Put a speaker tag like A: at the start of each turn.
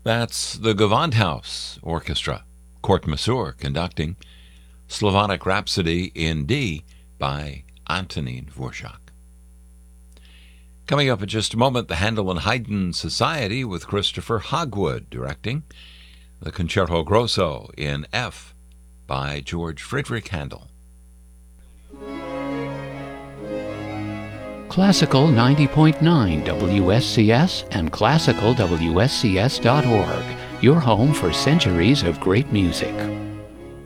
A: That's the Gewandhaus Orchestra, Kurt Masur conducting Slavonic Rhapsody in D by Antonin Dvorak. Coming up in just a moment, the Handel and Haydn Society with Christopher Hogwood directing the Concerto Grosso in F by George Friedrich Handel.
B: Classical 90.9 WSCS and classicalwscs.org, your home for centuries of great music.